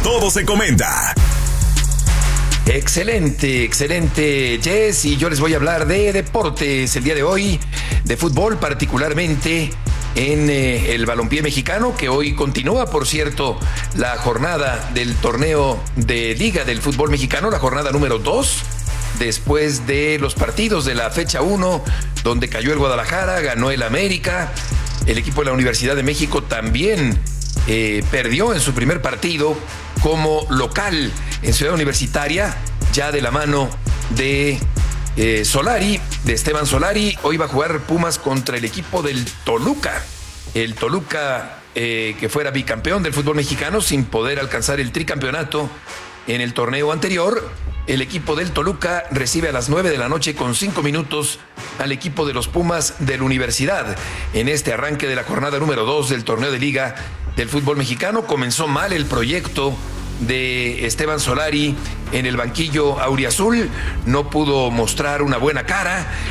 todo se comenta. Excelente, Jess, y yo les voy a hablar de deportes el día de hoy, de fútbol particularmente en el balompié mexicano, que hoy continúa, por cierto, la jornada del torneo de Liga del Fútbol Mexicano, la jornada número 2, después de los partidos de la fecha 1, donde cayó el Guadalajara, ganó el América, el equipo de la Universidad de México también perdió en su primer partido como local en Ciudad Universitaria, ya de la mano de Solari, de Esteban Solari. Hoy va a jugar Pumas contra el equipo del Toluca. El Toluca que fuera bicampeón del fútbol mexicano sin poder alcanzar el tricampeonato en el torneo anterior. El equipo del Toluca recibe a las 9 de la noche con 5 minutos al equipo de los Pumas de la Universidad. En este arranque de la jornada número 2 del torneo de Liga del fútbol mexicano, comenzó mal el proyecto de Esteban Solari en el banquillo auriazul, no pudo mostrar una buena cara,